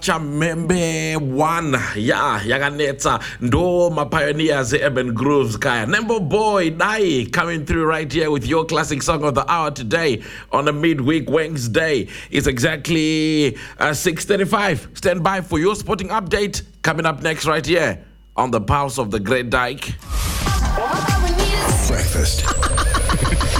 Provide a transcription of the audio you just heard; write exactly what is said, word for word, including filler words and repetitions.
Chamembe one, yeah, yaganetsa, ndo my pioneers, urban grooves, kaya. Nembo boy, Dai, coming through right here with your classic song of the hour today on a midweek Wednesday. It's exactly uh, six thirty-five. Stand by for your sporting update coming up next right here on the Pulse of the Great Dyke. Breakfast.